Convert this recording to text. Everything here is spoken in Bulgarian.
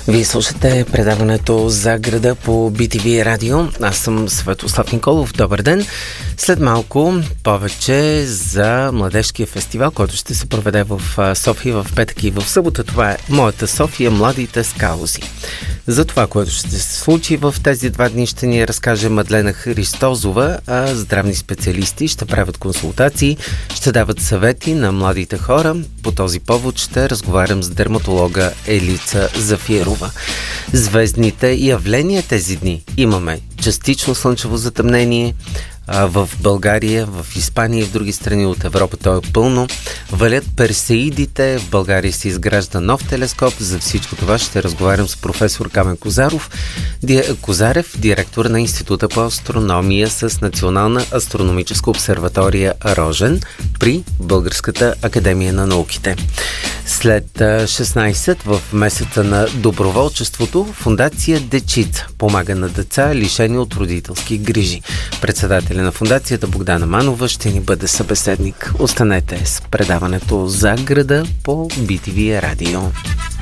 Вие слушате предаването за града по BTV радио. Аз съм Светослав Николов. Добър ден. След малко повече за младежкия фестивал, който ще се проведе в София в петък и в събота. Това е Моята София, младите скаузи. За това, което ще се случи в тези 2 дни, ще ни разкаже Мадлена Христозова, а здравни специалисти ще правят консултации, ще дават съвети на младите хора. По този повод ще разговарям с дерматолога Елица Зафирова. Звездните явления тези дни имаме частично слънчево затъмнение, в България, в Испания и в други страни от Европа то е пълно. Валят персеидите, в България се изгражда нов телескоп. За всичко това ще разговарям с професор Камен Козарев, директор на Института по астрономия с Национална астрономическа обсерватория Рожен при Българската академия на науките. След 16 в месеца на доброволчеството, фондация Дечица помага на деца, лишени от родителски грижи. Председателя на фондацията Богдана Манова ще ни бъде събеседник. Останете с предаването за града по BTV радио.